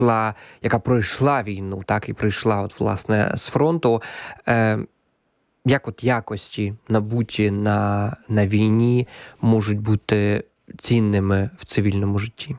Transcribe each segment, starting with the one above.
яка пройшла війну, так, і прийшла, от, власне, з фронту. Як от якості, набуті на війні, можуть бути цінними в цивільному житті?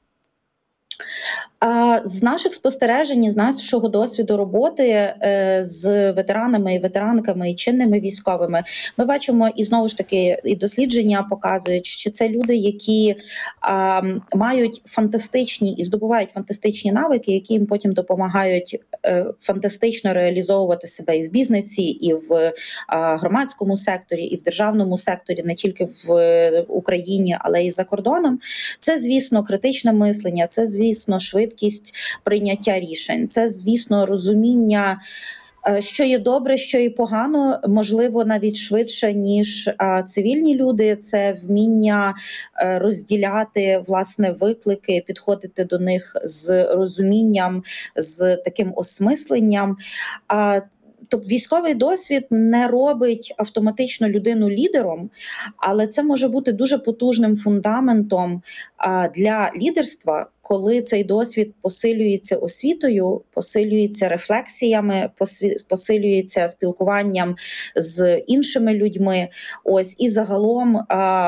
З наших спостережень, з нашого досвіду роботи з ветеранами і ветеранками і чинними військовими, ми бачимо, і знову ж таки, і дослідження показують, що це люди, які мають фантастичні і здобувають фантастичні навики, які їм потім допомагають фантастично реалізовувати себе і в бізнесі, і в громадському секторі, і в державному секторі, не тільки в Україні, але й за кордоном. Це, звісно, критичне мислення, це, звісно, швидкість прийняття рішень, це, звісно, розуміння, що є добре, що є погано, можливо, навіть швидше, ніж цивільні люди. Це вміння розділяти, власне, виклики, підходити до них з розумінням, з таким осмисленням. Тобто військовий досвід не робить автоматично людину лідером, але це може бути дуже потужним фундаментом для лідерства, коли цей досвід посилюється освітою, посилюється рефлексіями, посилюється спілкуванням з іншими людьми. Ось, і загалом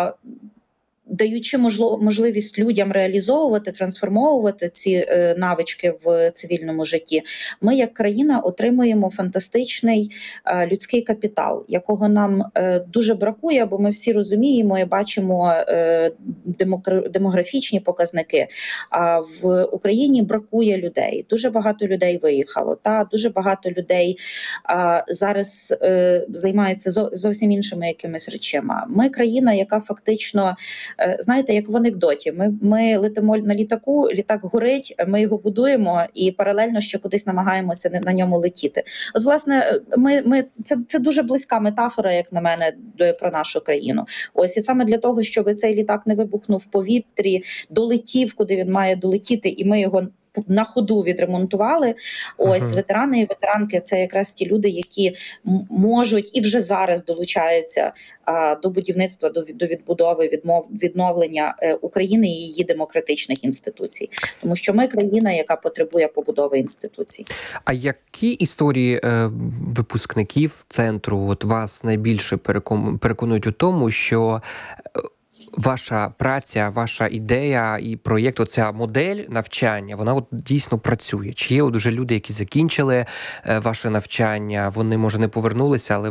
даючи можливість людям реалізовувати, трансформовувати ці навички в цивільному житті, ми як країна отримуємо фантастичний людський капітал, якого нам дуже бракує, бо ми всі розуміємо і бачимо демографічні показники. А в Україні бракує людей, дуже багато людей виїхало, дуже багато людей зараз займаються зовсім іншими якимись речами. Ми країна, яка фактично, знаєте, як в анекдоті. Ми летимо на літаку, літак горить, ми його будуємо і паралельно ще кудись намагаємося на ньому летіти. От, власне, це дуже близька метафора, як на мене, про нашу країну. Ось, і саме для того, щоб цей літак не вибухнув в повітрі, долетів, куди він має долетіти, і ми його на ходу відремонтували. Ось, ветерани і ветеранки – це якраз ті люди, які можуть і вже зараз долучаються до будівництва, до відбудови, відновлення України і її демократичних інституцій. Тому що ми країна, яка потребує побудови інституцій. А які історії випускників центру от вас найбільше переконують у тому, що ваша праця, ваша ідея і проєкт, оця модель навчання, вона от дійсно працює? Чи є от уже люди, які закінчили ваше навчання, вони, може, не повернулися, але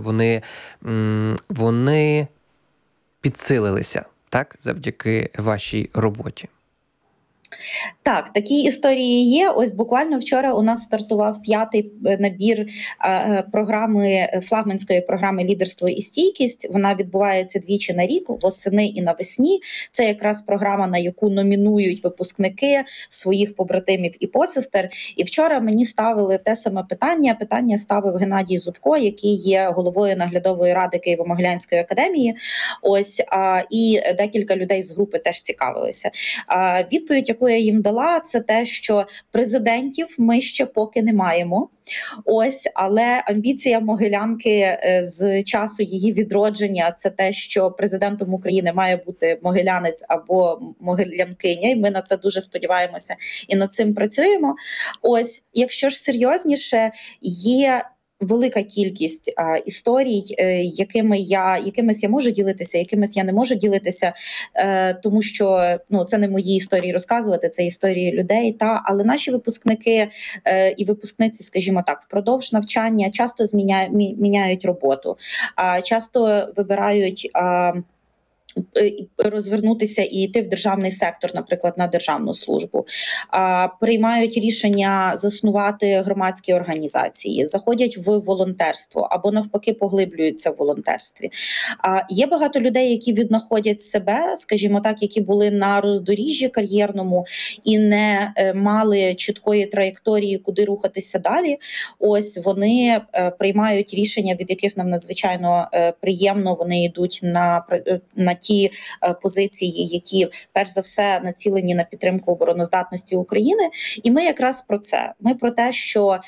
вони підсилилися, так, завдяки вашій роботі? Так, такі історії є. Ось буквально вчора у нас стартував 5-й набір програми, флагманської програми «Лідерство і стійкість». Вона відбувається двічі на рік, восени і навесні. Це якраз програма, на яку номінують випускники своїх побратимів і посестер. І вчора мені ставили те саме питання. Питання ставив Геннадій Зубко, який є головою наглядової ради Києво-Могилянської академії. Ось, і декілька людей з групи теж цікавилися. Відповідь, яку я їм дала, це те, що президентів ми ще поки не маємо. Ось, але амбіція Могилянки з часу її відродження – це те, що президентом України має бути могилянець або могилянкиня, і ми на це дуже сподіваємося і над цим працюємо. Ось, якщо ж серйозніше, є велика кількість історій, якимись я можу ділитися, якимись я не можу ділитися, тому що це не мої історії розказувати, це історії людей. Але наші випускники і випускниці, скажімо так, впродовж навчання часто міняють роботу, часто вибирають розвернутися і йти в державний сектор, наприклад, на державну службу, приймають рішення заснувати громадські організації, заходять в волонтерство або навпаки поглиблюються в волонтерстві. Є багато людей, які віднаходять себе, скажімо так, які були на роздоріжжі кар'єрному і не мали чіткої траєкторії, куди рухатися далі. Ось вони приймають рішення, від яких нам надзвичайно приємно, вони йдуть на ті позиції, які перш за все націлені на підтримку обороноздатності України. І ми якраз про це. Ми про те, що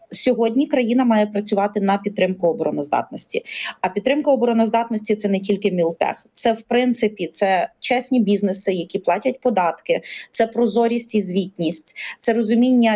Сьогодні країна має працювати на підтримку обороноздатності. А підтримка обороноздатності – це не тільки Мілтех. Це, в принципі, це чесні бізнеси, які платять податки, це прозорість і звітність, це розуміння